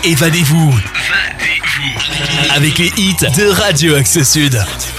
Évadez-vous avec les hits de Radio Axe Sud.